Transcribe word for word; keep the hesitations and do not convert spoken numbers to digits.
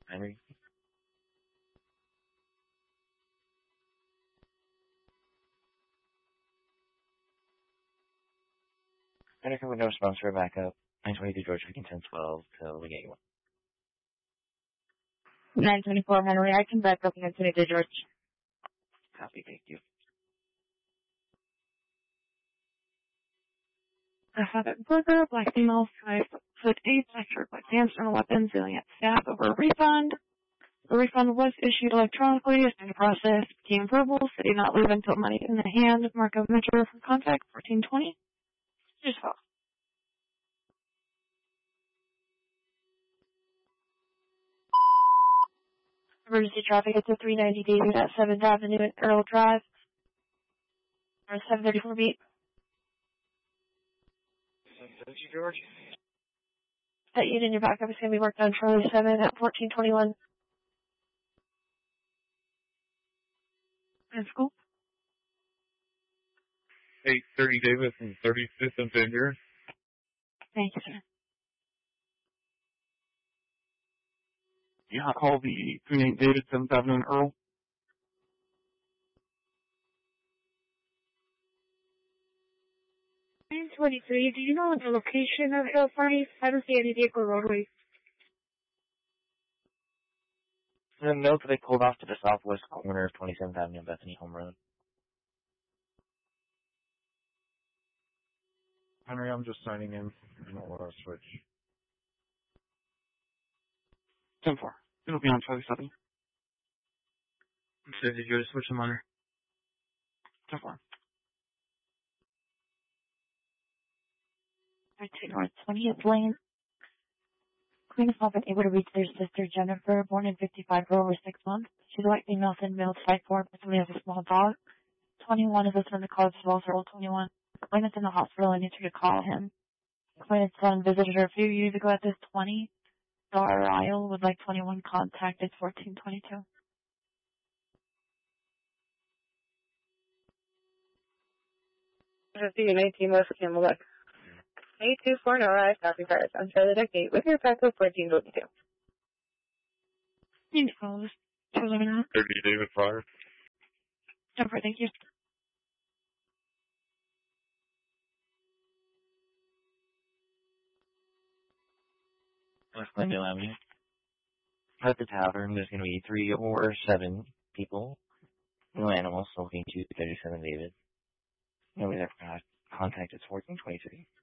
Henry. Henry, with no response for backup. nine twenty-two George, we can ten twelve till we get you one. nine twenty-four Henry, I can back up nine twenty-two George. Copy, thank you. I have a burger, black female, five foot eight, black shirt, black pants, and weapons, alien staff over a refund. The refund was issued electronically as in the process, became verbal, so did not leave until money in the hand. Mark of Metro from contact, fourteen twenty. Just fall. Emergency traffic at the three ninety David at seventh Avenue and Earl Drive. Or seven thirty-four beat. seven thirty, George. That unit in your backup is going to be worked on Charlie seven at fourteen twenty-one. And school. eight thirty Davis and thirty-fifth and Vineyard. Thank you, sir. Yeah, call the three ninety David, seventh Avenue and Earl. nine twenty-three, do you know the location of Hill Party? I don't see any vehicle roadways. The note that they pulled off to the southwest corner of twenty-seventh Avenue and Bethany Home Road. Henry, I'm just signing in. I don't want to switch. ten four. It'll be on Charlie seven. So did you just switch them on? ten four. Right to North twentieth Lane. Queen has not been able to reach their sister Jennifer, born in fifty-five for over six months. She's a white female, thin male, five four, but somebody has a small dog. twenty-one is listening to calls as well, so roll twenty-one. Queen is in the hospital and needs her to call him. Queen's son visited her a few years ago at this twenty. Star Isle would like twenty-one contacted fourteen twenty-two. fifty nineteen West Camelback. eight two four no rise, copy fires on Charlie Deck eight with your backup fourteen twenty-two. Need calls. two eleven thirty David Fire. Jennifer, thank you. West Glendale Avenue. At the tavern, there's going to be three or seven people. No animals, so looking to thirty-seven David. Nobody there for contact is fourteen twenty-three.